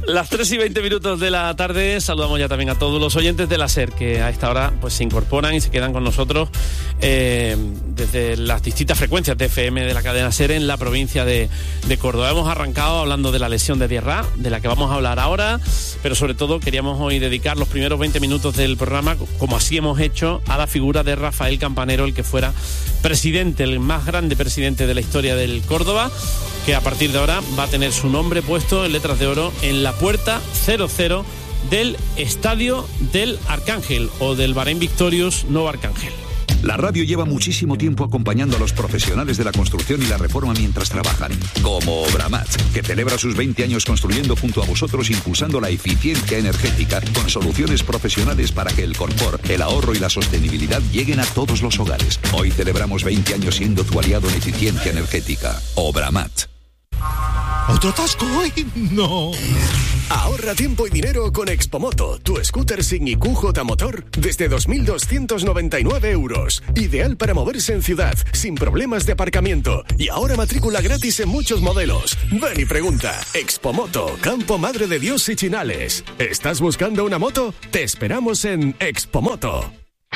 Las 3:20 de la tarde, saludamos ya también a todos los oyentes de la SER que a esta hora pues se incorporan y se quedan con nosotros desde las distintas frecuencias de FM de la cadena SER en la provincia de Córdoba. Hemos arrancado hablando de la lesión de Diarra, de la que vamos a hablar ahora, pero sobre todo queríamos hoy dedicar los primeros 20 minutos del programa, como así hemos hecho, a la figura de Rafael Campanero, el que fuera presidente, el más grande presidente de la historia del Córdoba, que a partir de ahora va a tener su nombre puesto en letras de oro en la puerta 00 del Estadio del Arcángel o del Bahrein Victorious Nuevo Arcángel. La radio lleva muchísimo tiempo acompañando a los profesionales de la construcción y la reforma mientras trabajan, como Obramat, que celebra sus 20 años construyendo junto a vosotros, impulsando la eficiencia energética con soluciones profesionales para que el confort, el ahorro y la sostenibilidad lleguen a todos los hogares. Hoy celebramos 20 años siendo tu aliado en eficiencia energética. Obramat. ¿Otro atasco hoy? ¡No! Ahorra tiempo y dinero con Expomoto, tu scooter sin IQ motor desde 2.299 euros. Ideal para moverse en ciudad, sin problemas de aparcamiento. Y ahora matrícula gratis en muchos modelos. Ven y pregunta. Expomoto, Campo Madre de Dios y Chinales. ¿Estás buscando una moto? Te esperamos en Expomoto.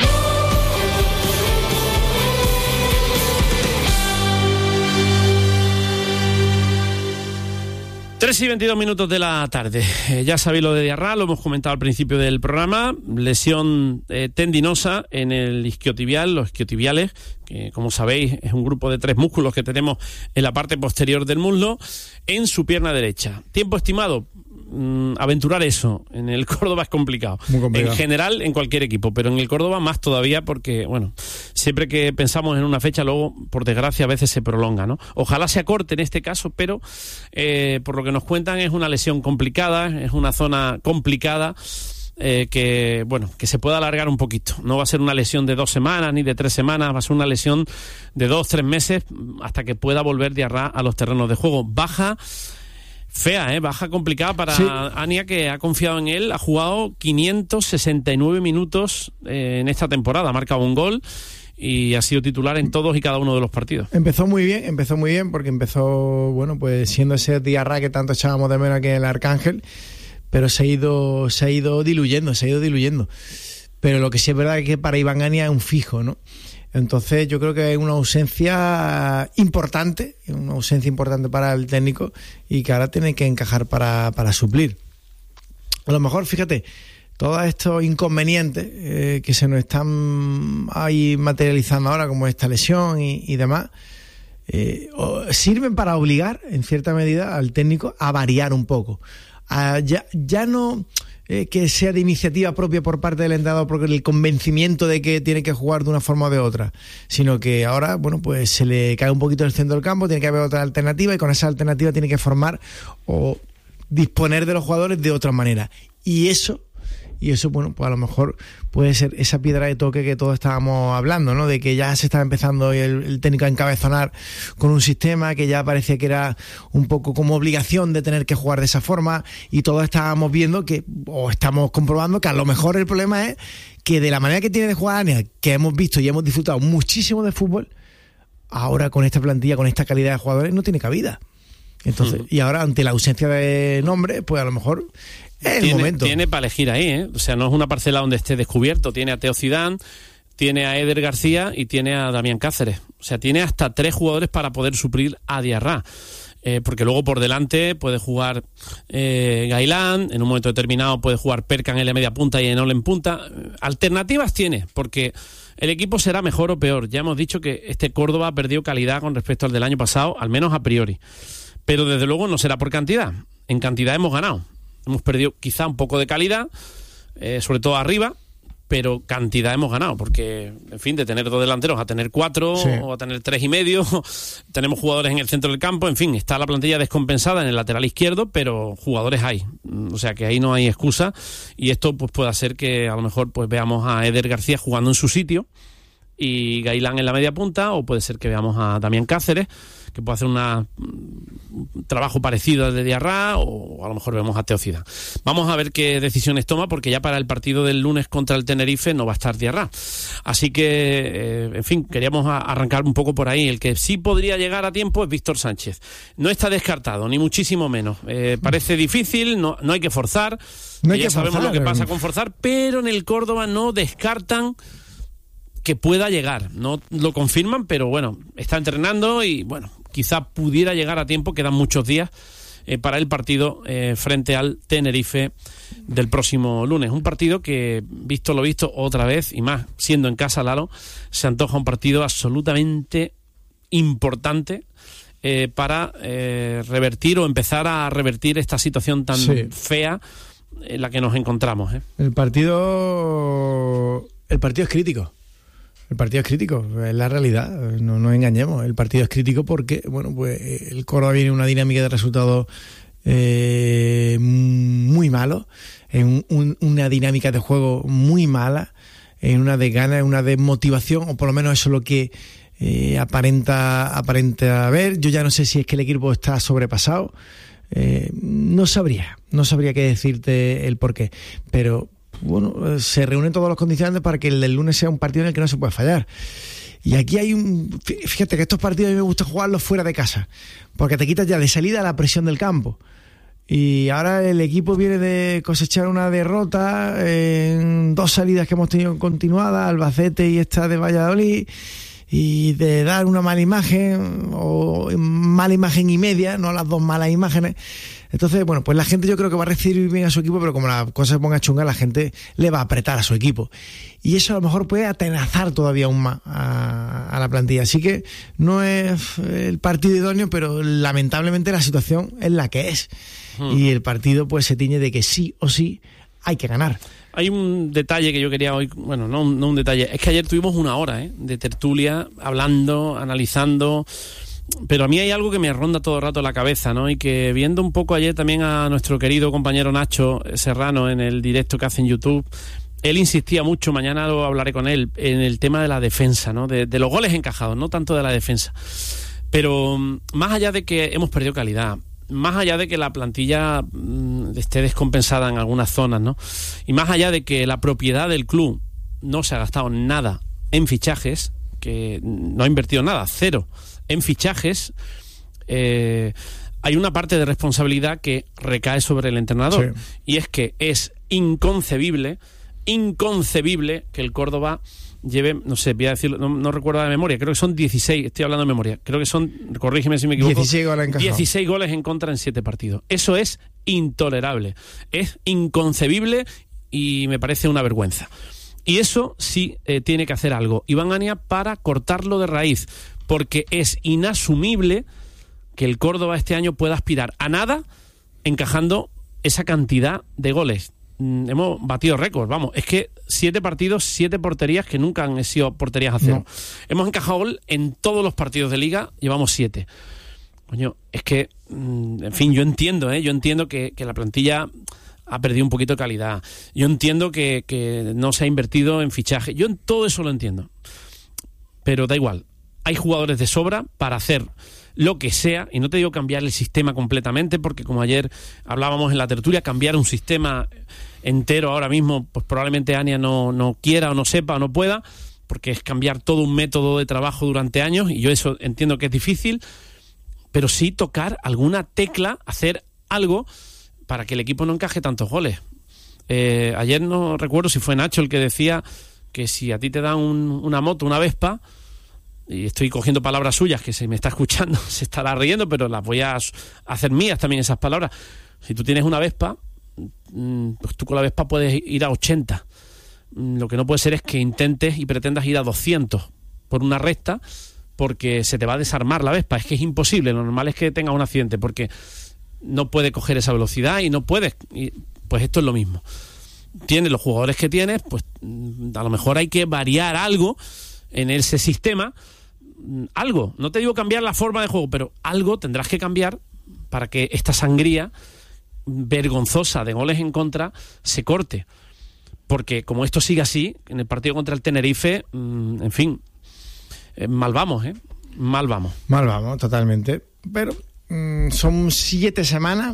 3:22 de la tarde. Ya sabéis lo de Diarra, lo hemos comentado al principio del programa. Lesión tendinosa en el isquiotibial, los isquiotibiales, que como sabéis es un grupo de 3 músculos que tenemos en la parte posterior del muslo, en su pierna derecha. Tiempo estimado. Aventurar eso en el Córdoba es complicado. Muy complicado. En general en cualquier equipo, pero en el Córdoba más todavía porque, bueno, siempre que pensamos en una fecha luego, por desgracia, a veces se prolonga, ¿no? Ojalá se acorte en este caso, pero por lo que nos cuentan es una lesión complicada, es una zona complicada que se puede alargar un poquito. No va a ser una lesión de 2 semanas ni de 3 semanas, va a ser una lesión de 2-3 meses hasta que pueda volver Diarra a los terrenos de juego. Baja fea, baja complicada para sí. Ania, que ha confiado en él, ha jugado 569 minutos en esta temporada, ha marcado un gol y ha sido titular en todos y cada uno de los partidos. Empezó muy bien porque empezó, pues siendo ese Diarra que tanto echábamos de menos aquí en el Arcángel, pero se ha ido diluyendo. Pero lo que sí es verdad es que para Iván Ania es un fijo, ¿no? Entonces yo creo que es una ausencia importante para el técnico y que ahora tiene que encajar para suplir. A lo mejor, fíjate, todos estos inconvenientes que se nos están ahí materializando ahora, como esta lesión y demás, sirven para obligar, en cierta medida, al técnico a variar un poco. Ya no que sea de iniciativa propia por parte del entrenador porque el convencimiento de que tiene que jugar de una forma o de otra, sino que ahora pues se le cae un poquito el centro del campo, tiene que haber otra alternativa y con esa alternativa tiene que formar o disponer de los jugadores de otra manera. Y eso pues a lo mejor puede ser esa piedra de toque que todos estábamos hablando, ¿no? De que ya se estaba empezando el técnico a encabezonar con un sistema que ya parecía que era un poco como obligación de tener que jugar de esa forma, y todos estábamos viendo o estamos comprobando que a lo mejor el problema es que de la manera que tiene de jugar Ania, que hemos visto y hemos disfrutado muchísimo de fútbol, ahora con esta plantilla, con esta calidad de jugadores, no tiene cabida. Entonces, y ahora ante la ausencia de nombre, pues a lo mejor tiene para elegir ahí, O sea, no es una parcela donde esté descubierto. Tiene a Teo Zidane, tiene a Eder García y tiene a Damián Cáceres. O sea, tiene hasta 3 jugadores para poder suplir a Diarra. Porque luego por delante puede jugar Gailán, en un momento determinado puede jugar Perkan en la media punta y Enol en punta. Alternativas tiene, porque el equipo será mejor o peor. Ya hemos dicho que este Córdoba ha perdido calidad con respecto al del año pasado, al menos a priori. Pero desde luego no será por cantidad. En cantidad hemos ganado. Hemos perdido quizá un poco de calidad, sobre todo arriba, pero cantidad hemos ganado, porque, en fin, de tener 2 delanteros a tener 4 sí. O a tener 3,5, tenemos jugadores en el centro del campo, en fin, está la plantilla descompensada en el lateral izquierdo, pero jugadores hay, o sea que ahí no hay excusa, y esto pues puede hacer que a lo mejor pues veamos a Eder García jugando en su sitio y Gailán en la media punta, o puede ser que veamos a Damián Cáceres, que puede hacer un trabajo parecido al de Diarra, o a lo mejor vemos a Teo Zidane. Vamos a ver qué decisiones toma, porque ya para el partido del lunes contra el Tenerife no va a estar Diarra. Así que, en fin, queríamos arrancar un poco por ahí. El que sí podría llegar a tiempo es Víctor Sánchez. No está descartado, ni muchísimo menos. Parece difícil, no hay que forzar. No hay ya que sabemos forzar, lo que pasa con forzar, pero en el Córdoba no descartan que pueda llegar. No lo confirman, pero bueno, está entrenando y bueno, quizá pudiera llegar a tiempo. Quedan muchos días para el partido frente al Tenerife del próximo lunes. Un partido que, visto lo visto otra vez, y más siendo en casa, Lalo, se antoja un partido absolutamente importante para revertir o empezar a revertir esta situación tan fea en la que nos encontramos. El partido es crítico. El partido es crítico, es la realidad, no nos engañemos. El partido es crítico porque, bueno, pues el Córdoba viene en una dinámica de resultados muy malo, en una dinámica de juego muy mala, en una desgana, en una desmotivación, o por lo menos eso es lo que aparenta ver. Yo ya no sé si es que el equipo está sobrepasado, no sabría qué decirte el porqué, pero bueno, se reúnen todos los condicionantes para que el del lunes sea un partido en el que no se puede fallar. Y aquí hay fíjate que estos partidos a mí me gusta jugarlos fuera de casa, porque te quitas ya de salida la presión del campo. Y ahora el equipo viene de cosechar una derrota en 2 salidas que hemos tenido continuadas, Albacete y esta de Valladolid, y de dar una mala imagen, o mala imagen y media, no las 2 malas imágenes. Entonces, bueno, pues la gente yo creo que va a recibir bien a su equipo, pero como la cosa se ponga chunga, la gente le va a apretar a su equipo. Y eso a lo mejor puede atenazar todavía aún más a la plantilla. Así que no es el partido idóneo, pero lamentablemente la situación es la que es. Y el partido pues se tiñe de que sí o sí hay que ganar. Hay un detalle que yo quería hoy, bueno, no un detalle, es que ayer tuvimos 1 hora de tertulia, hablando, analizando, pero a mí hay algo que me ronda todo el rato la cabeza, ¿no? Y que viendo un poco ayer también a nuestro querido compañero Nacho Serrano en el directo que hace en YouTube, él insistía mucho, mañana lo hablaré con él, en el tema de la defensa, ¿no? De los goles encajados, no tanto de la defensa. Pero más allá de que hemos perdido calidad, más allá de que la plantilla esté descompensada en algunas zonas, ¿no? Y más allá de que la propiedad del club no se ha gastado nada en fichajes, que no ha invertido nada, 0 en fichajes, hay una parte de responsabilidad que recae sobre el entrenador. Sí. Y es que es inconcebible que el Córdoba lleve, no sé, voy a decirlo, no recuerdo de memoria, creo que son 16, estoy hablando de memoria, creo que son, corrígeme si me equivoco, 16 goles en contra en 7 partidos. Eso es intolerable, es inconcebible y me parece una vergüenza. Y eso sí tiene que hacer algo Iván Ania para cortarlo de raíz, porque es inasumible que el Córdoba este año pueda aspirar a nada encajando esa cantidad de goles. Hemos batido récords, vamos, es que 7 partidos, 7 porterías que nunca han sido porterías a 0. No. Hemos encajado gol en todos los partidos de liga, llevamos 7. Coño, es que, en fin, yo entiendo que la plantilla ha perdido un poquito de calidad. Yo entiendo que no se ha invertido en fichaje. Yo en todo eso lo entiendo. Pero da igual, hay jugadores de sobra para hacer lo que sea, y no te digo cambiar el sistema completamente, porque como ayer hablábamos en la tertulia, cambiar un sistema entero ahora mismo, pues probablemente Ania no quiera o no sepa o no pueda, porque es cambiar todo un método de trabajo durante años, y yo eso entiendo que es difícil, pero sí tocar alguna tecla, hacer algo para que el equipo no encaje tantos goles. Ayer no recuerdo si fue Nacho el que decía que si a ti te dan una moto, una Vespa, y estoy cogiendo palabras suyas, que se me está escuchando, se estará riendo, pero las voy a hacer mías también esas palabras. Si tú tienes una Vespa, pues tú con la Vespa puedes ir a 80. Lo que no puede ser es que intentes y pretendas ir a 200 por una recta, porque se te va a desarmar la Vespa. Es que es imposible, lo normal es que tengas un accidente, porque no puede coger esa velocidad y no puedes. Y pues esto es lo mismo. Tienes los jugadores que tienes, pues a lo mejor hay que variar algo en ese sistema. Algo, no te digo cambiar la forma de juego, pero algo tendrás que cambiar para que esta sangría vergonzosa de goles en contra se corte, porque como esto sigue así, en el partido contra el Tenerife, en fin, mal vamos, Mal vamos. Mal vamos, totalmente. Pero son 7 semanas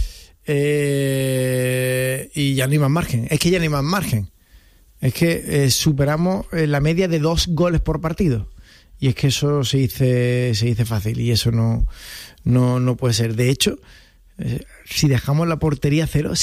y ya no hay más margen. Es que ya no hay más margen. Es que superamos la media de 2 goles por partido. Y es que eso se dice fácil y eso no puede ser. De hecho, si dejamos la portería cero,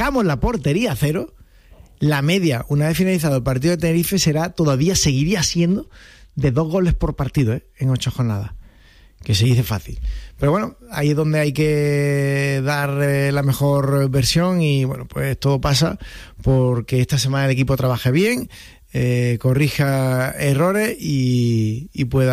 la media, una vez finalizado el partido de Tenerife, seguiría siendo de 2 goles por partido, en 8 jornadas. Que se dice fácil. Pero bueno, ahí es donde hay que dar la mejor versión y bueno, pues todo pasa porque esta semana el equipo trabaje bien, corrija errores y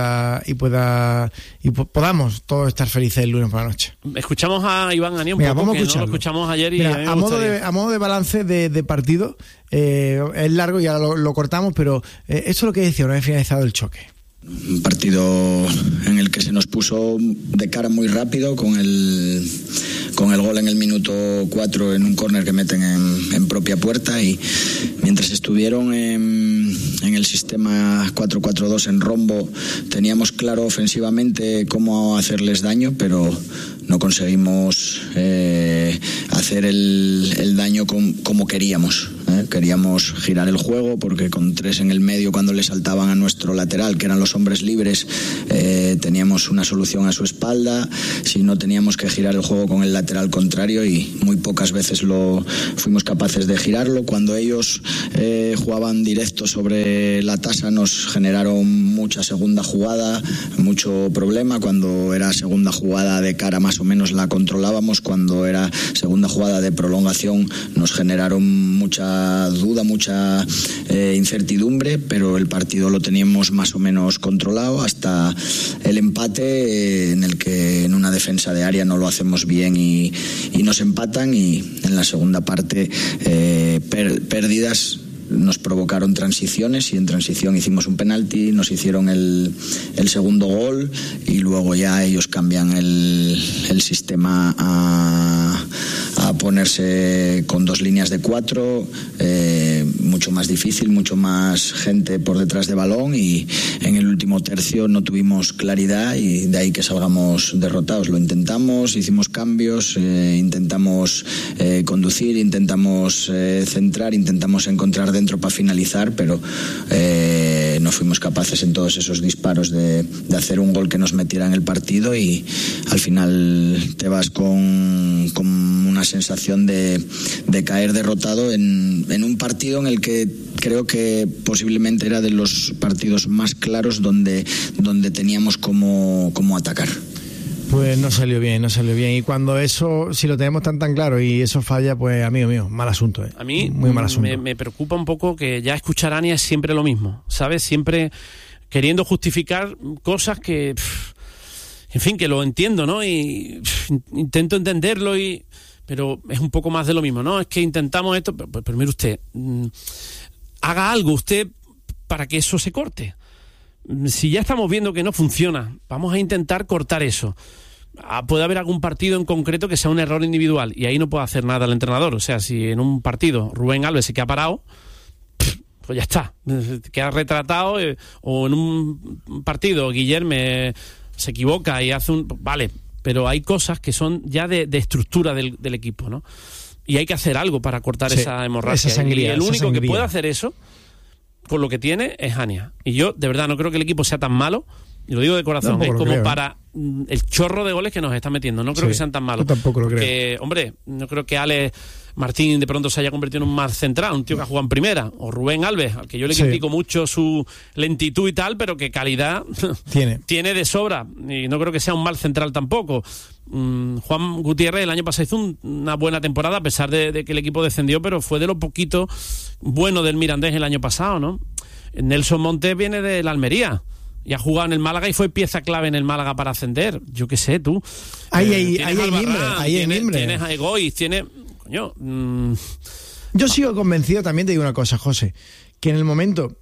podamos todos estar felices el lunes por la noche. Escuchamos a Iván Anión, que no lo escuchamos ayer y mira, a modo de balance de partido, es largo y ya lo cortamos, pero esto es lo que decía una vez finalizado el choque. Un partido en el que se nos puso de cara muy rápido con el gol en el minuto 4 en un córner que meten en propia puerta, y mientras estuvieron en el sistema 4-4-2 en rombo teníamos claro ofensivamente cómo hacerles daño, pero no conseguimos hacer el daño como queríamos. Queríamos girar el juego porque con 3 en el medio, cuando le saltaban a nuestro lateral, que eran los hombres libres, teníamos una solución a su espalda. Si no, teníamos que girar el juego con el lateral contrario y muy pocas veces lo fuimos capaces de girarlo. Cuando ellos jugaban directo sobre la tasa, nos generaron mucha segunda jugada, mucho problema. Cuando era segunda jugada de cara más o menos la controlábamos, cuando era segunda jugada de prolongación nos generaron mucha duda, mucha incertidumbre, pero el partido lo teníamos más o menos controlado hasta el empate, en el que en una defensa de área no lo hacemos bien y nos empatan, y en la segunda parte pérdidas nos provocaron transiciones y en transición hicimos un penalti, nos hicieron el segundo gol y luego ya ellos cambian el sistema a ponerse con 2 líneas de 4, mucho más difícil, mucho más gente por detrás de balón, y en el último tercio no tuvimos claridad y de ahí que salgamos derrotados. Lo intentamos, hicimos cambios, intentamos conducir, intentamos centrar, intentamos encontrar dentro para finalizar, pero no fuimos capaces en todos esos disparos de hacer un gol que nos metiera en el partido, y al final te vas con una sensación de caer derrotado en un partido en el que creo que posiblemente era de los partidos más claros donde teníamos cómo atacar. Pues no salió bien. Y cuando eso, si lo tenemos tan claro y eso falla, pues amigo mío, mal asunto. A mí muy mal asunto. Me preocupa un poco que ya escuchar a Ania es siempre lo mismo, ¿sabes? Siempre queriendo justificar cosas que, en fin, que lo entiendo, ¿no? Y intento entenderlo, pero es un poco más de lo mismo, ¿no? Es que intentamos esto, pero mire usted, haga algo usted para que eso se corte. Si ya estamos viendo que no funciona, vamos a intentar cortar eso. Puede haber algún partido en concreto que sea un error individual y ahí no puede hacer nada el entrenador. O sea, si en un partido Rubén Alves se queda parado, pues ya está, queda retratado, o en un partido Guillermo se equivoca y hace vale, pero hay cosas que son ya de estructura del equipo, ¿no? Y hay que hacer algo para cortar esa hemorragia. Esa sangría, y el único sangría que puede hacer eso, con lo que tiene, es Ania. Y yo, de verdad, no creo que el equipo sea tan malo, y lo digo de corazón, tampoco es como creo, para el chorro de goles que nos está metiendo. No creo que sean tan malos. Yo tampoco lo creo. Hombre, no creo que Alex Martín de pronto se haya convertido en un más central, un tío que ha jugado en primera, o Rubén Alves, al que yo le critico mucho su lentitud y tal, pero que calidad tiene de sobra, y no creo que sea un mal central tampoco. Juan Gutiérrez el año pasado hizo una buena temporada, a pesar de que el equipo descendió, pero fue de lo poquito bueno del Mirandés el año pasado, ¿no? Nelson Montes viene de la Almería y ha jugado en el Málaga y fue pieza clave en el Málaga para ascender. Yo qué sé, tú. Ahí hay mimbre. Tienes a Egois, coño. Yo sigo convencido, también te digo una cosa, José, que en el momento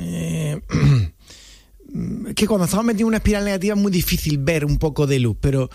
que cuando estamos metidos en una espiral negativa es muy difícil ver un poco de luz, pero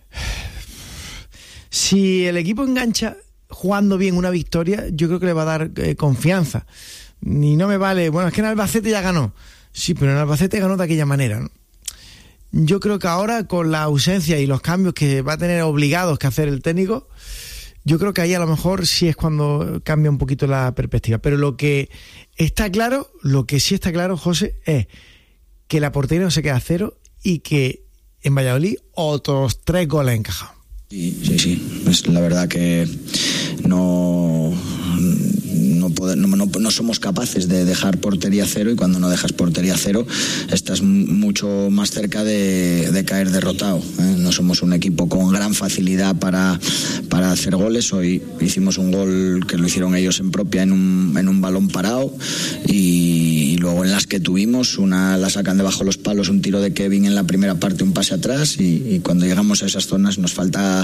si el equipo engancha jugando bien una victoria, yo creo que le va a dar confianza. Y no me vale, bueno, es que en Albacete ya ganó. Sí, pero en Albacete ganó de aquella manera, ¿no? yo creo que ahora con la ausencia y los cambios que va a tener obligados que hacer el técnico, yo creo que ahí a lo mejor sí es cuando cambia un poquito la perspectiva. Pero lo que sí está claro, José, es que la portería no se queda a cero y que en Valladolid otros 3 goles encajados. Sí. Es la verdad que no somos capaces de dejar portería cero, y cuando no dejas portería cero estás mucho más cerca de caer derrotado. No somos un equipo con gran facilidad para hacer goles. Hoy hicimos un gol que lo hicieron ellos en propia en un balón parado, y luego en las que tuvimos, una la sacan debajo de los palos, un tiro de Kevin en la primera parte, un pase atrás, y cuando llegamos a esas zonas nos falta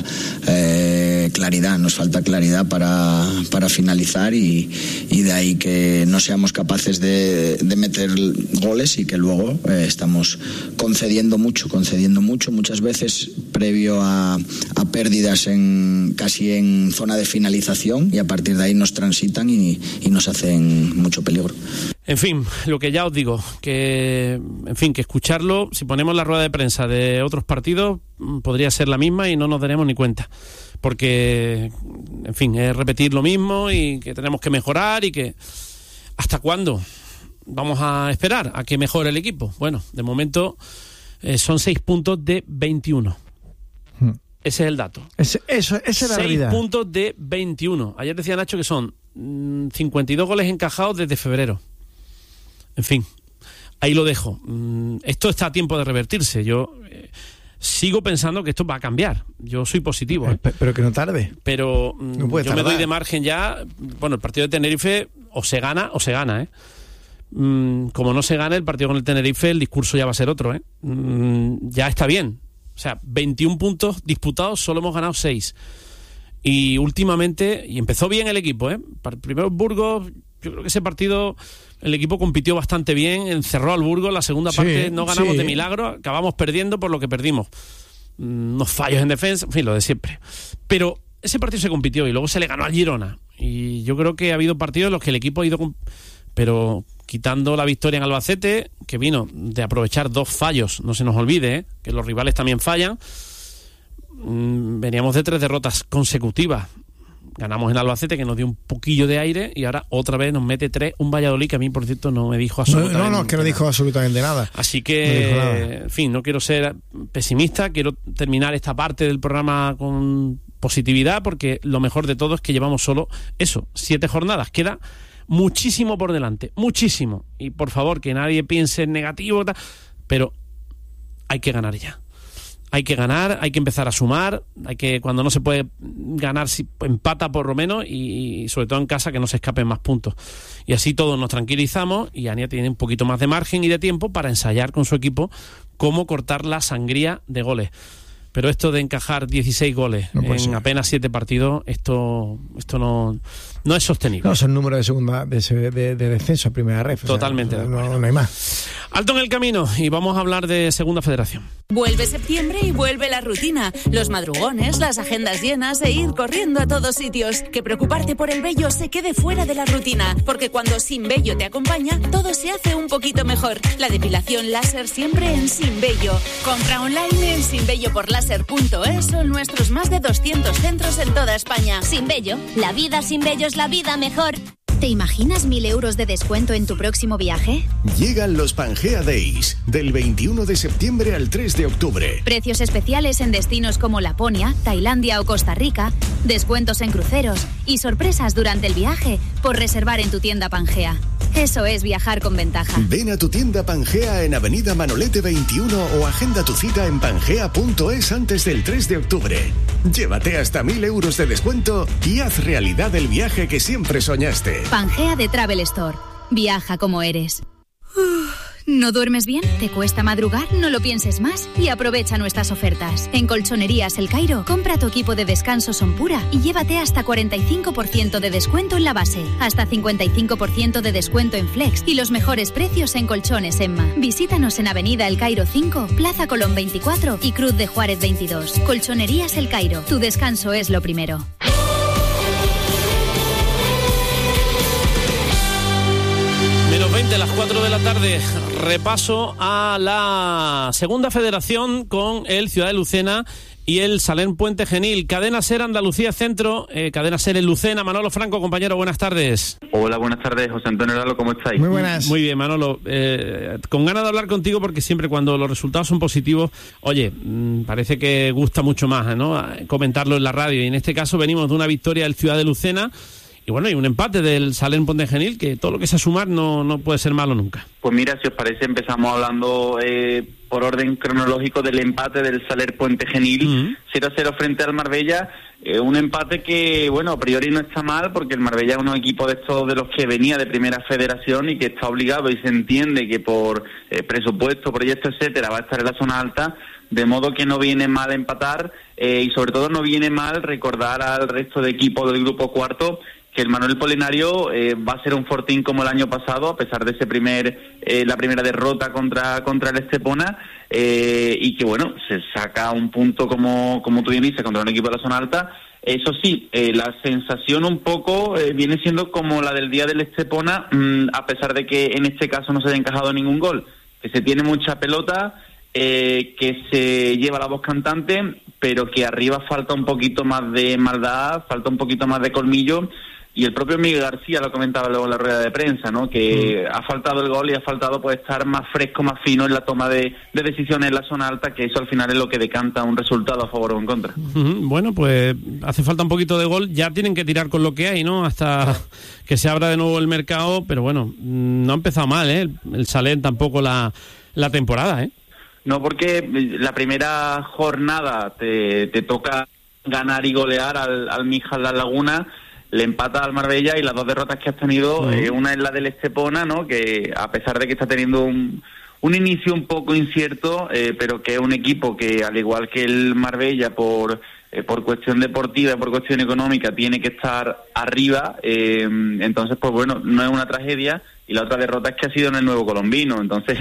claridad para finalizar, y de ahí que no seamos capaces de meter goles, y que luego estamos concediendo mucho, muchas veces previo a pérdidas casi en zona de finalización, y a partir de ahí nos transitan y nos hacen mucho peligro. En fin, lo que ya os digo, que escucharlo, si ponemos la rueda de prensa de otros partidos, podría ser la misma y no nos daremos ni cuenta. Porque, en fin, es repetir lo mismo y que tenemos que mejorar, y que ¿hasta cuándo vamos a esperar a que mejore el equipo? Bueno, de momento son 6 puntos de 21. Ese es el dato. Esa es la realidad. 6 puntos de 21. Ayer decía Nacho que son 52 goles encajados desde febrero. En fin, ahí lo dejo. Esto está a tiempo de revertirse. Yo sigo pensando que esto va a cambiar. Yo soy positivo. Pero que no tarde. Pero no puede yo me doy de margen ya. Bueno, el partido de Tenerife o se gana. Como no se gane el partido con el Tenerife, el discurso ya va a ser otro. Ya está bien. O sea, 21 puntos disputados, solo hemos ganado 6. Y últimamente, y empezó bien el equipo, Primero Burgos, yo creo que ese partido el equipo compitió bastante bien, encerró al Burgos, la segunda parte no ganamos de milagro, acabamos perdiendo por lo que perdimos. Unos fallos en defensa, en fin, lo de siempre. Pero ese partido se compitió y luego se le ganó al Girona. Y yo creo que ha habido partidos en los que el equipo ha ido... Pero quitando la victoria en Albacete, que vino de aprovechar 2 fallos, no se nos olvide, que los rivales también fallan, veníamos de 3 derrotas consecutivas. Ganamos en Albacete, que nos dio un poquillo de aire, y ahora otra vez nos mete 3 un Valladolid que a mí, por cierto, no me dijo absolutamente nada. No, es que no dijo absolutamente nada. Así que, en fin, no quiero ser pesimista, quiero terminar esta parte del programa con positividad, porque lo mejor de todo es que llevamos solo 7 jornadas. Queda muchísimo por delante, muchísimo. Y por favor, que nadie piense en negativo, pero hay que ganar ya. Hay que ganar, hay que empezar a sumar, cuando no se puede ganar, si empata por lo menos, y sobre todo en casa, que no se escapen más puntos. Y así todos nos tranquilizamos, y Ania tiene un poquito más de margen y de tiempo para ensayar con su equipo cómo cortar la sangría de goles. Pero esto de encajar 16 goles en apenas 7 partidos, esto no es sostenible. No, son números de segunda de descenso a primera ref. Totalmente. No hay más. Alto en el camino, y vamos a hablar de Segunda Federación. Vuelve septiembre y vuelve la rutina, los madrugones, las agendas llenas e ir corriendo a todos sitios. Que preocuparte por el vello se quede fuera de la rutina, porque cuando Sin Vello te acompaña, todo se hace un poquito mejor. La depilación láser siempre en Sin Vello. Compra online en sinvelloporlaser.es o en nuestros más de 200 centros en toda España. Sin Vello, la vida sin vello es la vida mejor. ¿Te imaginas 1.000 euros de descuento en tu próximo viaje? Llegan los Pangea Days, del 21 de septiembre al 3 de octubre. Precios especiales en destinos como Laponia, Tailandia o Costa Rica, descuentos en cruceros y sorpresas durante el viaje por reservar en tu tienda Pangea. Eso es viajar con ventaja. Ven a tu tienda Pangea en Avenida Manolete 21 o agenda tu cita en pangea.es antes del 3 de octubre. Llévate hasta 1.000 euros de descuento y haz realidad el viaje que siempre soñaste. Pangea de Travel Store. Viaja como eres. ¿No duermes bien? ¿Te cuesta madrugar? No lo pienses más y aprovecha nuestras ofertas. En Colchonerías El Cairo, compra tu equipo de descanso Sonpura y llévate hasta 45% de descuento en la base, hasta 55% de descuento en Flex y los mejores precios en colchones Emma. Visítanos en Avenida El Cairo 5, Plaza Colón 24 y Cruz de Juárez 22. Colchonerías El Cairo, tu descanso es lo primero. Menos 20, las 4 de la tarde. Repaso a la segunda federación con el Ciudad de Lucena y el Salern Puente Genil. Cadena SER Andalucía Centro, Cadena SER en Lucena. Manolo Franco, compañero, buenas tardes. Hola, buenas tardes, José Antonio Lalo, ¿cómo estáis? Muy buenas. Muy bien, Manolo. Con ganas de hablar contigo porque siempre cuando los resultados son positivos, oye, parece que gusta mucho más, ¿no? Comentarlo en la radio. Y en este caso venimos de una victoria del Ciudad de Lucena. Y bueno, hay un empate del Salern Puente Genil, que todo lo que sea sumar no puede ser malo nunca. Pues mira, si os parece, empezamos hablando por orden cronológico del empate del Salern Puente Genil, 0-0 frente al Marbella. Un empate que, bueno, a priori no está mal, porque el Marbella es un equipo de estos de los que venía de Primera Federación y que está obligado, y se entiende que por presupuesto, proyecto, etcétera, va a estar en la zona alta, de modo que no viene mal empatar, y sobre todo no viene mal recordar al resto de equipos del grupo cuarto que el Manuel Polinario va a ser un fortín como el año pasado, a pesar de ese la primera derrota contra el Estepona, y que bueno, se saca un punto como tú bien dices, contra un equipo de la zona alta. Eso sí, la sensación un poco viene siendo como la del día del Estepona, a pesar de que en este caso no se haya encajado ningún gol, que se tiene mucha pelota, que se lleva la voz cantante, pero que arriba falta un poquito más de maldad, falta un poquito más de colmillo. Y el propio Miguel García lo comentaba luego en la rueda de prensa, ¿no? Que ha faltado el gol y ha faltado pues estar más fresco, más fino en la toma de decisiones en la zona alta, que eso al final es lo que decanta un resultado a favor o en contra. Bueno, pues hace falta un poquito de gol. Ya tienen que tirar con lo que hay, ¿no? Hasta que se abra de nuevo el mercado. Pero bueno, no ha empezado mal, ¿eh? El Salern tampoco la temporada, ¿eh? No, porque la primera jornada te toca ganar y golear al Mijas La Laguna. Le empata al Marbella, y las dos derrotas que has tenido, una es la del Estepona, ¿no? Que a pesar de que está teniendo un inicio un poco incierto, pero que es un equipo que, al igual que el Marbella, por cuestión deportiva, por cuestión económica, tiene que estar arriba, entonces pues bueno, no es una tragedia. Y la otra derrota es que ha sido en el Nuevo Colombino, entonces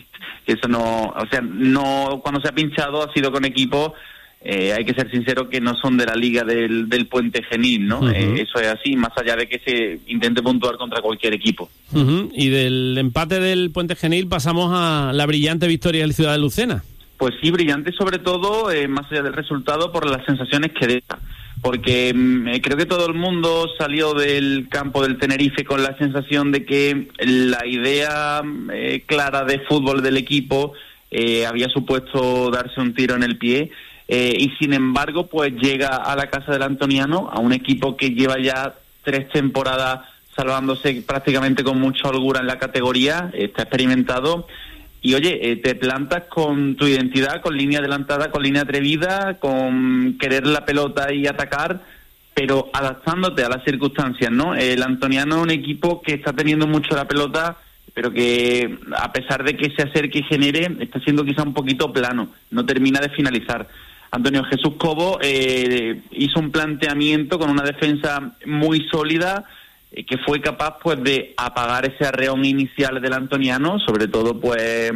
eso no, o sea, no, cuando se ha pinchado ha sido con equipos, hay que ser sincero, que no son de la liga del Puente Genil, ¿no? Eso es así, más allá de que se intente puntuar contra cualquier equipo. Y del empate del Puente Genil pasamos a la brillante victoria del Ciudad de Lucena. Pues sí, brillante sobre todo, más allá del resultado, por las sensaciones que deja. Porque creo que todo el mundo salió del campo del Tenerife con la sensación de que la idea clara de fútbol del equipo había supuesto darse un tiro en el pie. Y sin embargo, pues llega a la casa del Antoniano, a un equipo que lleva ya 3 temporadas salvándose prácticamente con mucha holgura en la categoría, está experimentado, y oye, te plantas con tu identidad, con línea adelantada, con línea atrevida, con querer la pelota y atacar, pero adaptándote a las circunstancias, ¿no? El Antoniano es un equipo que está teniendo mucho la pelota, pero que a pesar de que se acerque y genere, está siendo quizá un poquito plano, no termina de finalizar. Antonio Jesús Cobo hizo un planteamiento con una defensa muy sólida, que fue capaz pues de apagar ese arreón inicial del Antoniano, sobre todo pues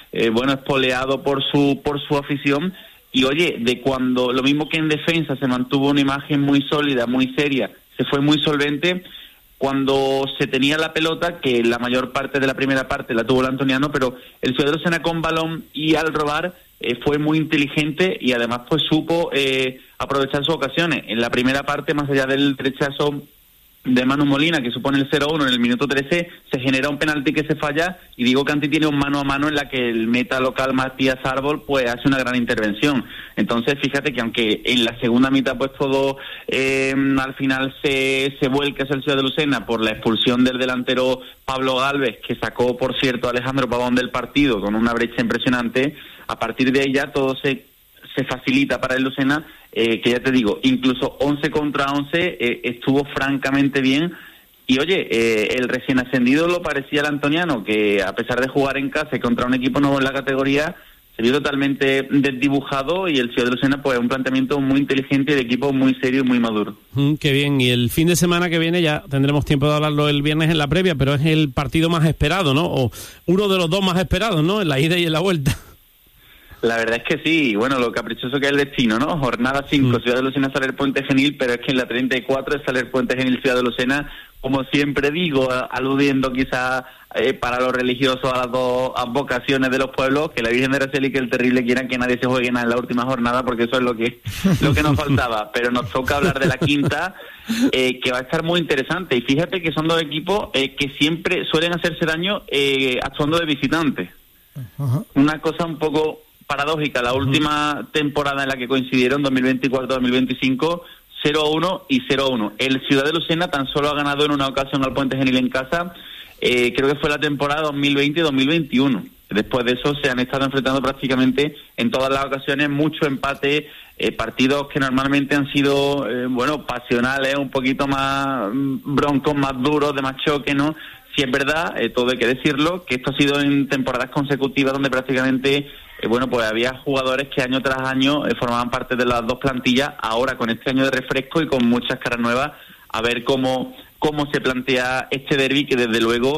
espoleado por su afición. Y oye, de cuando lo mismo que en defensa se mantuvo una imagen muy sólida, muy seria, se fue muy solvente. Cuando se tenía la pelota, que la mayor parte de la primera parte la tuvo el Antoniano, pero el Ciudad de Lucena con balón y al robar fue muy inteligente, y además pues supo aprovechar sus ocasiones. En la primera parte, más allá del rechazo de Manu Molina, que supone el 0-1 en el minuto 13, se genera un penalti que se falla, y Diego Canti tiene un mano a mano en la que el meta local Matías Árbol pues hace una gran intervención. Entonces fíjate que aunque en la segunda mitad pues todo al final se vuelca hacia el Ciudad de Lucena por la expulsión del delantero Pablo Gálvez, que sacó por cierto a Alejandro Pavón del partido con una brecha impresionante, a partir de ahí ya todo se facilita para el Lucena, que ya te digo, incluso 11 contra 11 estuvo francamente bien. Y oye, el recién ascendido lo parecía el Antoniano, que a pesar de jugar en casa y contra un equipo nuevo en la categoría, se vio totalmente desdibujado, y el Ciudad de Lucena pues un planteamiento muy inteligente y de equipo muy serio y muy maduro. Qué bien, y el fin de semana que viene ya tendremos tiempo de hablarlo el viernes en la previa, pero es el partido más esperado, ¿no? O uno de los dos más esperados, ¿no? En la ida y en la vuelta. La verdad es que sí, bueno, lo caprichoso que es el destino, ¿no? Jornada 5, Ciudad de Lucena, Salern Puente Genil, pero es que en la 34 es Salern Puente Genil, Ciudad de Lucena, como siempre digo, aludiendo quizá para los religiosos a las dos advocaciones de los pueblos, que la Virgen de Araceli y que el Terrible quieran que nadie se juegue nada en la última jornada, porque eso es lo que nos faltaba. Pero nos toca hablar de la quinta, que va a estar muy interesante. Y fíjate que son dos equipos que siempre suelen hacerse daño actuando de visitantes. Uh-huh. Una cosa un poco paradójica. La última temporada en la que coincidieron, 2024-2025, 0-1 y 0-1. El Ciudad de Lucena tan solo ha ganado en una ocasión al Puente Genil en casa, creo que fue la temporada 2020-2021. Después de eso se han estado enfrentando prácticamente en todas las ocasiones, mucho empate, partidos que normalmente han sido, pasionales, un poquito más broncos, más duros, de más choque, ¿no? Sí es verdad, todo hay que decirlo, que esto ha sido en temporadas consecutivas donde prácticamente, pues había jugadores que año tras año formaban parte de las dos plantillas. Ahora con este año de refresco y con muchas caras nuevas, a ver cómo se plantea este derbi, que desde luego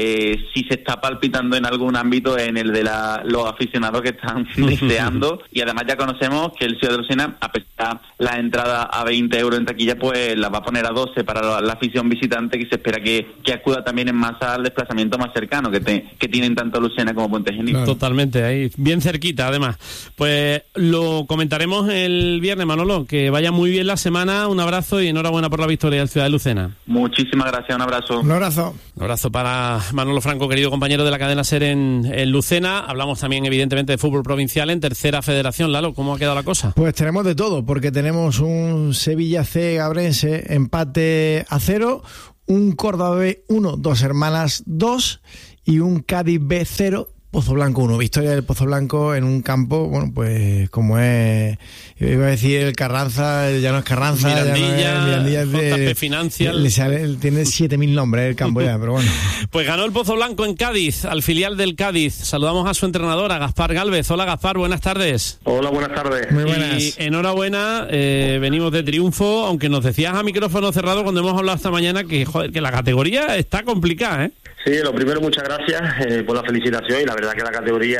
si se está palpitando en algún ámbito en el de los aficionados que están deseando. Y además ya conocemos que el Ciudad de Lucena, a pesar de la entrada a 20 euros en taquilla, pues la va a poner a 12 para la afición visitante, que se espera que acuda también en masa al desplazamiento más cercano que tienen tanto Lucena como Puente Genil. Claro. Totalmente, ahí bien cerquita además. Pues lo comentaremos el viernes, Manolo. Que vaya muy bien la semana, un abrazo y enhorabuena por la victoria del Ciudad de Lucena. Muchísimas gracias, un abrazo. Un abrazo. Un abrazo para Manolo Franco, querido compañero de la cadena SER en Lucena. Hablamos también evidentemente de fútbol provincial en tercera federación. Lalo, ¿cómo ha quedado la cosa? Pues tenemos de todo, porque tenemos un Sevilla C Gabrense empate a 0, un Córdoba B 1, Dos Hermanas 2 y un Cádiz B 0, Pozo Blanco 1. Victoria del Pozo Blanco en un campo, pues como es, iba a decir el Carranza, ya no es Carranza, Mirandilla JP Financial. Tiene 7.000 nombres el campo ya, pero bueno. Pues ganó el Pozo Blanco en Cádiz, al filial del Cádiz. Saludamos a su entrenador, a Gaspar Gálvez. Hola Gaspar, buenas tardes. Hola, buenas tardes. Muy buenas. Y enhorabuena, venimos de triunfo, aunque nos decías a micrófono cerrado cuando hemos hablado esta mañana que la categoría está complicada, ¿eh? Sí, lo primero, muchas gracias por la felicitación, y la verdad que la categoría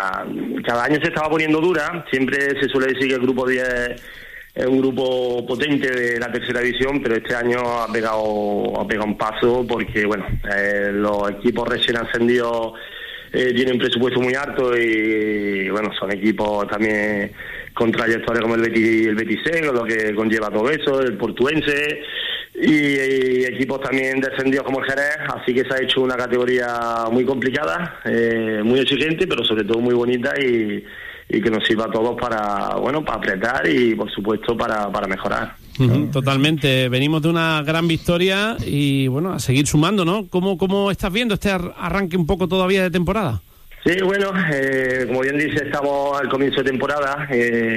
cada año se estaba poniendo dura. Siempre se suele decir que el grupo 10 es un grupo potente de la tercera división, pero este año ha pegado un paso porque, los equipos recién ascendidos tienen un presupuesto muy alto y, son equipos también con trayectoria como el Betis C, con lo que conlleva todo eso, el Portuense, y equipos también descendidos como el Jerez, así que se ha hecho una categoría muy complicada, muy exigente, pero sobre todo muy bonita y que nos sirva a todos para apretar y por supuesto para mejorar. Uh-huh, totalmente, venimos de una gran victoria y a seguir sumando, ¿no? ¿Cómo estás viendo este arranque un poco todavía de temporada? Sí, como bien dice, estamos al comienzo de temporada.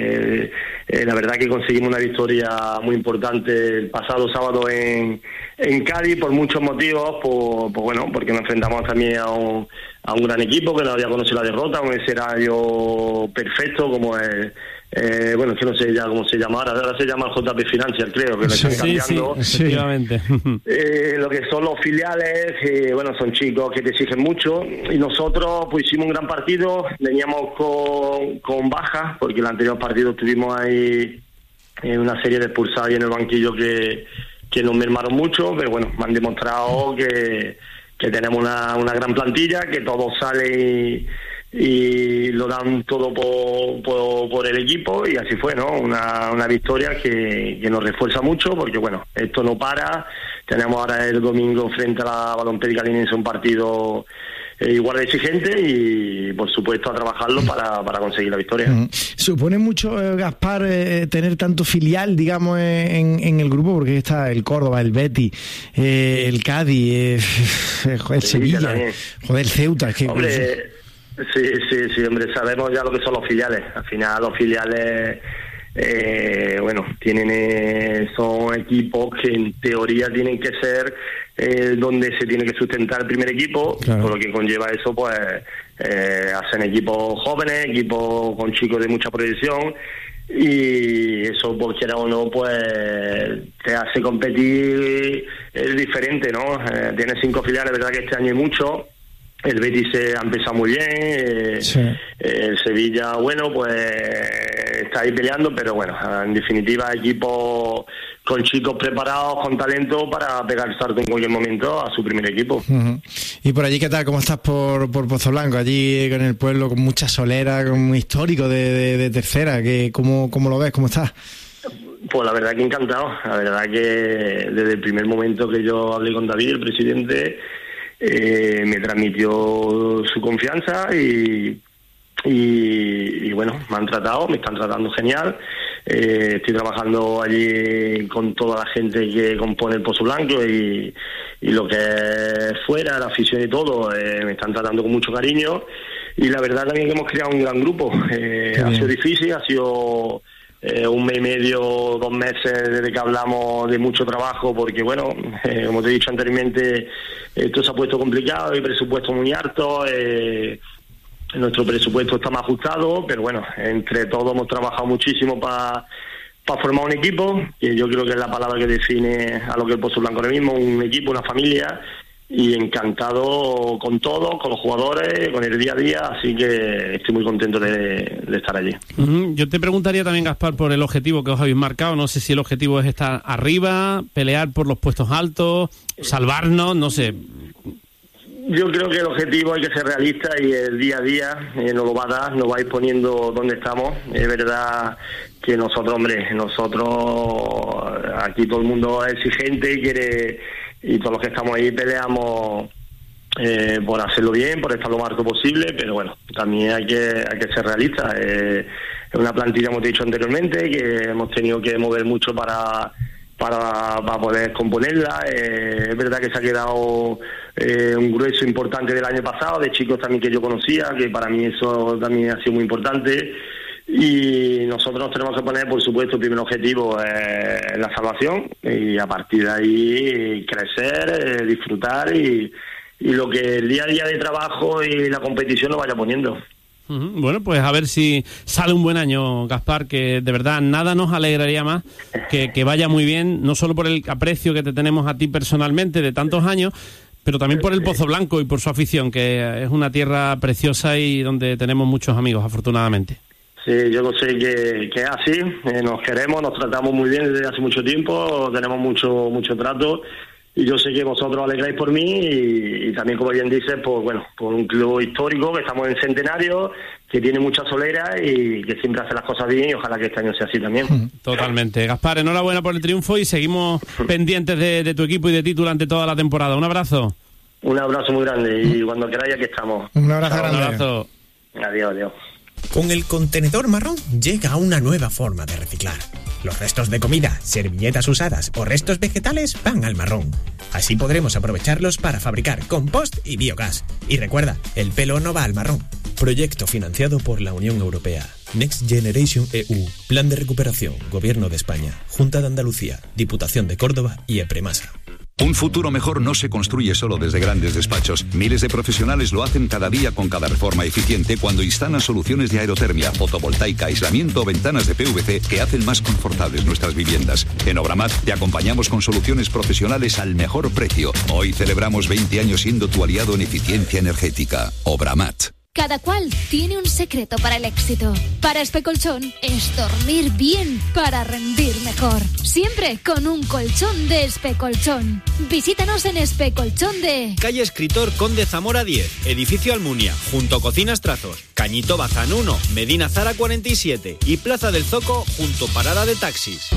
La verdad que conseguimos una victoria muy importante el pasado sábado en Cádiz por muchos motivos, porque nos enfrentamos también a un gran equipo que no había conocido la derrota, un escenario perfecto como es. Es que no sé ya cómo se llama ahora se llama el JP Financial, creo que lo están cambiando. Sí, efectivamente. Lo que son los filiales, son chicos que te exigen mucho, y nosotros pues hicimos un gran partido. Veníamos con bajas, porque el anterior partido tuvimos ahí una serie de expulsados ahí en el banquillo que nos mermaron mucho, pero me han demostrado que tenemos una gran plantilla, que todos salen y lo dan todo por el equipo, y así fue, ¿no? Una victoria que nos refuerza mucho, porque esto no para. Tenemos ahora el domingo frente a la Balompédica Linense un partido igual de exigente, y por supuesto a trabajarlo para conseguir la victoria. Supone mucho, Gaspar, tener tanto filial, digamos, en el grupo, porque está el Córdoba, el Betis, el Cádiz, el Sevilla, el Ceuta, que hombre, sí, hombre, sabemos ya lo que son los filiales. Al final los filiales son equipos que en teoría tienen que ser donde se tiene que sustentar el primer equipo, claro. Por lo que conlleva eso, hacen equipos jóvenes, equipos con chicos de mucha proyección, y eso, por quiera o no, te hace competir diferente, ¿no? Tienes 5 filiales, verdad que este año hay mucho, El Betis ha empezado muy bien, sí. El Sevilla, bueno, pues está ahí peleando, pero bueno, en definitiva, equipo con chicos preparados, con talento para pegar el salto en cualquier momento a su primer equipo. Uh-huh. Y por allí, ¿qué tal? ¿Cómo estás por Pozoblanco? Allí en el pueblo, con mucha solera, con un histórico de tercera, ¿cómo lo ves? ¿Cómo estás? Pues la verdad que encantado. La verdad que desde el primer momento que yo hablé con David, el presidente, me transmitió su confianza y bueno, me están tratando genial. Estoy trabajando allí con toda la gente que compone el Pozoblanco y lo que es fuera, la afición y todo, me están tratando con mucho cariño, y la verdad también que hemos creado un gran grupo. Ha sido difícil, ha sido un mes y medio, 2 meses desde que hablamos, de mucho trabajo, porque bueno, como te he dicho anteriormente, esto se ha puesto complicado, hay presupuesto muy alto, nuestro presupuesto está más ajustado, pero bueno, entre todos hemos trabajado muchísimo para formar un equipo, que yo creo que es la palabra que define a lo que es el Pozoblanco ahora mismo, un equipo, una familia, y encantado con todo, con los jugadores, con el día a día, así que estoy muy contento de estar allí. Yo te preguntaría también, Gaspar, por el objetivo que os habéis marcado. No sé si el objetivo es estar arriba, pelear por los puestos altos, salvarnos, no sé. Yo creo que el objetivo hay que ser realista, y el día a día nos lo va a dar, nos va a ir poniendo donde estamos. Es verdad que nosotros aquí todo el mundo es exigente y quiere, y todos los que estamos ahí peleamos por hacerlo bien, por estar lo más alto posible, pero bueno, también hay que ser realistas. Es una plantilla, como te he dicho anteriormente, que hemos tenido que mover mucho para poder componerla. Es verdad que se ha quedado un grueso importante del año pasado, de chicos también que yo conocía, que para mí eso también ha sido muy importante, y nosotros nos tenemos que poner, por supuesto, el primer objetivo es la salvación, y a partir de ahí crecer, disfrutar, y lo que el día a día de trabajo y la competición nos vaya poniendo. Bueno, pues a ver si sale un buen año, Gaspar, que de verdad nada nos alegraría más que vaya muy bien, no solo por el aprecio que te tenemos a ti personalmente de tantos años, pero también por el Pozoblanco y por su afición, que es una tierra preciosa y donde tenemos muchos amigos, afortunadamente. Sí, yo lo sé que es así, nos queremos, nos tratamos muy bien desde hace mucho tiempo, tenemos mucho trato, y yo sé que vosotros alegráis por mí, y también, como bien dices, pues bueno, por un club histórico, que estamos en centenario, que tiene mucha solera y que siempre hace las cosas bien, y ojalá que este año sea así también. Totalmente. Gaspar, enhorabuena por el triunfo, y seguimos pendientes de tu equipo y de ti durante toda la temporada. Un abrazo. Un abrazo muy grande, y cuando queráis, aquí estamos. Un abrazo grande. Un abrazo. Adiós. Con el contenedor marrón llega una nueva forma de reciclar. Los restos de comida, servilletas usadas o restos vegetales van al marrón. Así podremos aprovecharlos para fabricar compost y biogás. Y recuerda, el pelo no va al marrón. Proyecto financiado por la Unión Europea. Next Generation EU. Plan de recuperación. Gobierno de España. Junta de Andalucía. Diputación de Córdoba y Epremasa. Un futuro mejor no se construye solo desde grandes despachos. Miles de profesionales lo hacen cada día con cada reforma eficiente cuando instalan soluciones de aerotermia, fotovoltaica, aislamiento o ventanas de PVC que hacen más confortables nuestras viviendas. En Obramat te acompañamos con soluciones profesionales al mejor precio. Hoy celebramos 20 años siendo tu aliado en eficiencia energética. Obramat. Cada cual tiene un secreto para el éxito. Para Especolchón es dormir bien para rendir mejor. Siempre con un colchón de Especolchón. Visítanos en Especolchón de... Calle Escritor Conde Zamora 10, Edificio Almunia, junto a Cocinas Trazos, Cañito Bazán 1, Medina Zara 47 y Plaza del Zoco, junto Parada de Taxis.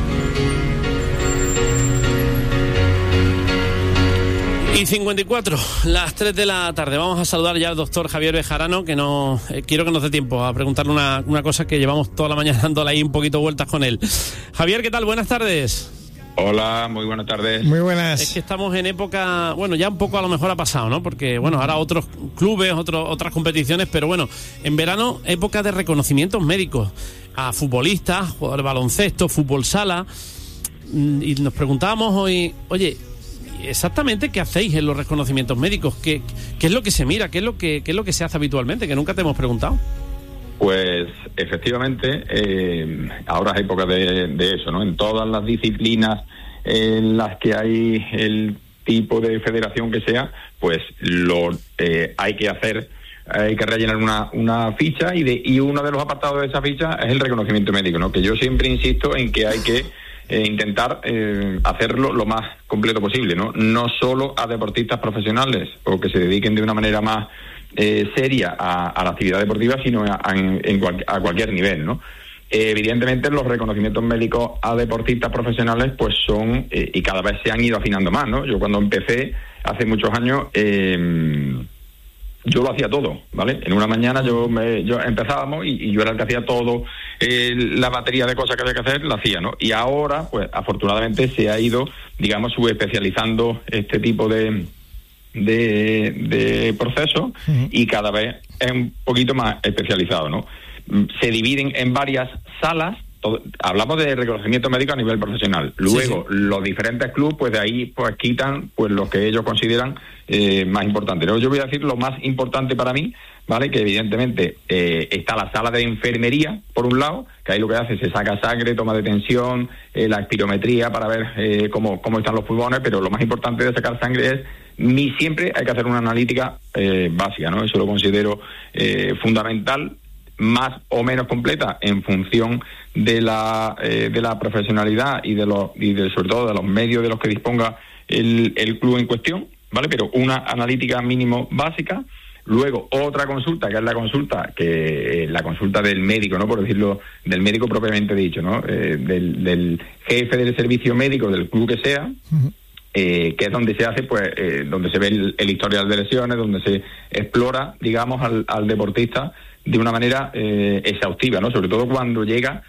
Y 54, las 3 de la tarde. Vamos a saludar ya al doctor Javier Bejarano, que quiero que nos dé tiempo a preguntarle una cosa que llevamos toda la mañana dándole ahí un poquito vueltas con él. Javier, ¿qué tal? Buenas tardes. Hola, muy buenas tardes. Muy buenas. Es que estamos en época, bueno, ya un poco a lo mejor ha pasado, ¿no? Porque, bueno, ahora otros clubes, otras competiciones, pero bueno, en verano, época de reconocimientos médicos a futbolistas, jugadores de baloncesto, fútbol sala, y nos preguntábamos hoy, oye, exactamente qué hacéis en los reconocimientos médicos, qué es lo que se mira, qué es lo que se hace habitualmente, que nunca te hemos preguntado. Pues efectivamente, ahora es época de eso, ¿no? En todas las disciplinas en las que hay el tipo de federación que sea, pues hay que rellenar una ficha y uno de los apartados de esa ficha es el reconocimiento médico, ¿no? Que yo siempre insisto en que hay que intentar hacerlo lo más completo posible, ¿no? No solo a deportistas profesionales o que se dediquen de una manera más seria a la actividad deportiva, sino a cualquier nivel, ¿no? Evidentemente los reconocimientos médicos a deportistas profesionales pues son y cada vez se han ido afinando más, ¿no? Yo cuando empecé hace muchos años yo lo hacía todo, ¿vale? En una mañana yo empezábamos y yo era el que hacía todo, la batería de cosas que había que hacer, la hacía, ¿no? Y ahora, pues afortunadamente se ha ido, digamos, subespecializando este tipo de procesos y cada vez es un poquito más especializado, ¿no? Se dividen en varias salas. Hablamos de reconocimiento médico a nivel profesional. Luego, los diferentes clubes, pues de ahí pues quitan pues los que ellos consideran más importantes. ¿No? Yo voy a decir lo más importante para mí, ¿vale? Que evidentemente está la sala de enfermería, por un lado, que ahí lo que hace se saca sangre, toma de tensión, la espirometría para ver cómo están los pulmones, pero lo más importante de sacar sangre es siempre hay que hacer una analítica básica, ¿no? Eso lo considero fundamental, más o menos completa en función de la profesionalidad y sobre todo de los medios de los que disponga el club en cuestión, ¿vale? Pero una analítica mínimo básica. Luego otra consulta, que es la consulta del médico, ¿no? Por decirlo, del médico propiamente dicho, ¿no? Del jefe del servicio médico del club que sea. Que es donde se hace, pues, donde se ve el historial de lesiones, donde se explora, digamos, al deportista de una manera exhaustiva, ¿no? Sobre todo cuando llega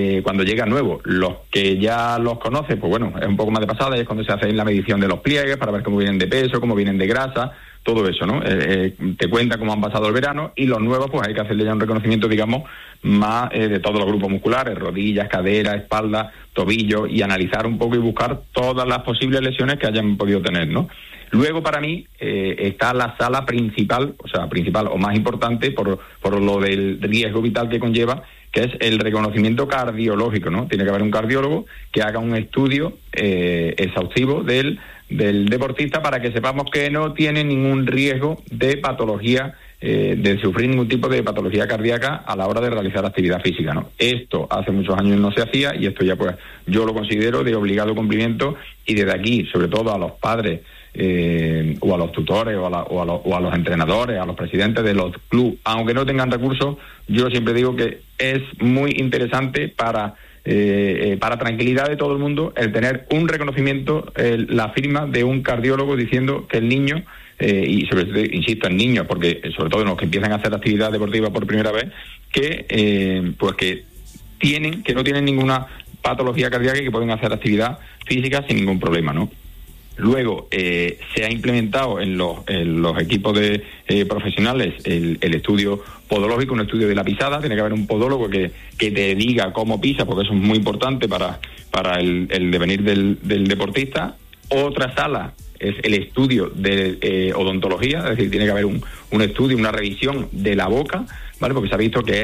nuevo. Los que ya los conoce, pues bueno, es un poco más de pasada, y es cuando se hace la medición de los pliegues para ver cómo vienen de peso, cómo vienen de grasa, todo eso, ¿no? Te cuenta cómo han pasado el verano, y los nuevos, pues hay que hacerle ya un reconocimiento, digamos, más de todos los grupos musculares, rodillas, cadera, espalda, tobillo, y analizar un poco y buscar todas las posibles lesiones que hayan podido tener, ¿no? Luego, para mí, está la sala principal o más importante por lo del riesgo vital que conlleva, que es el reconocimiento cardiológico, ¿no? Tiene que haber un cardiólogo que haga un estudio exhaustivo del deportista para que sepamos que no tiene ningún riesgo de patología, de sufrir ningún tipo de patología cardíaca a la hora de realizar actividad física, ¿no? Esto hace muchos años no se hacía, y esto ya pues yo lo considero de obligado cumplimiento, y desde aquí, sobre todo a los padres, o a los tutores o a los entrenadores, a los presidentes de los clubes, aunque no tengan recursos, yo siempre digo que es muy interesante para tranquilidad de todo el mundo el tener un reconocimiento, la firma de un cardiólogo diciendo que el niño, y sobre todo insisto en niños, porque sobre todo en los que empiezan a hacer actividad deportiva por primera vez, que pues que no tienen ninguna patología cardíaca y que pueden hacer actividad física sin ningún problema, ¿no? Luego se ha implementado en los equipos de profesionales el estudio podológico, un estudio de la pisada. Tiene que haber un podólogo que te diga cómo pisa, porque eso es muy importante para el devenir del deportista. Otra sala es el estudio de odontología, es decir, tiene que haber un estudio, una revisión de la boca, ¿vale? Porque se ha visto que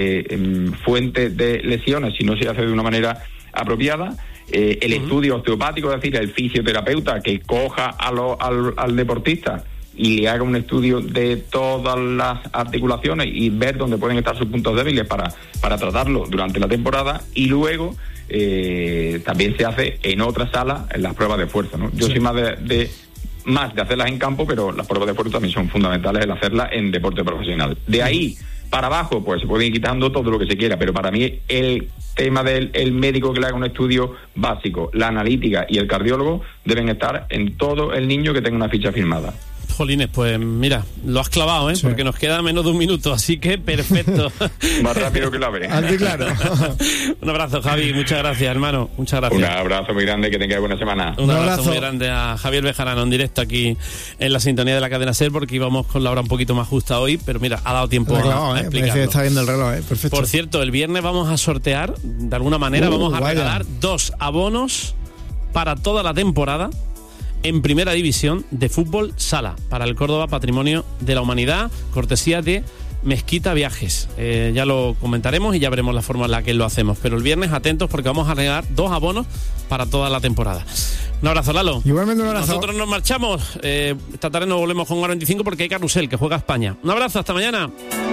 es fuente de lesiones si no se hace de una manera apropiada. El estudio osteopático, es decir, el fisioterapeuta que coja al deportista y le haga un estudio de todas las articulaciones y ver dónde pueden estar sus puntos débiles para tratarlo durante la temporada. Y luego también se hace en otra sala en las pruebas de fuerza, ¿no? Yo soy más de hacerlas en campo, pero las pruebas de fuerza también son fundamentales el hacerlas en deporte profesional. De ahí para abajo, pues se puede ir quitando todo lo que se quiera, pero para mí el tema del médico que le haga un estudio básico, la analítica y el cardiólogo deben estar en todo el niño que tenga una ficha firmada. Jolines, pues mira, lo has clavado, sí, porque nos queda menos de un minuto, así que perfecto. Más rápido que la ve. Claro. Un abrazo, Javi, muchas gracias, hermano, muchas gracias. Un abrazo muy grande, que tengáis buena semana. Un abrazo muy grande a Javier Bejarano, en directo aquí en la sintonía de la cadena SER, porque íbamos con la hora un poquito más justa hoy, pero mira, ha dado tiempo a explicarlo. Está viendo el reloj, perfecto. Por cierto, el viernes vamos a sortear, de alguna manera, vamos a regalar 2 abonos para toda la temporada en Primera División de fútbol sala para el Córdoba Patrimonio de la Humanidad, cortesía de Mezquita Viajes. Ya lo comentaremos y ya veremos la forma en la que lo hacemos. Pero el viernes atentos porque vamos a regalar 2 abonos para toda la temporada. Un abrazo, Lalo. Igualmente un abrazo. Nosotros nos marchamos. Esta tarde nos volvemos con Hora 25 porque hay carrusel que juega España. Un abrazo, hasta mañana.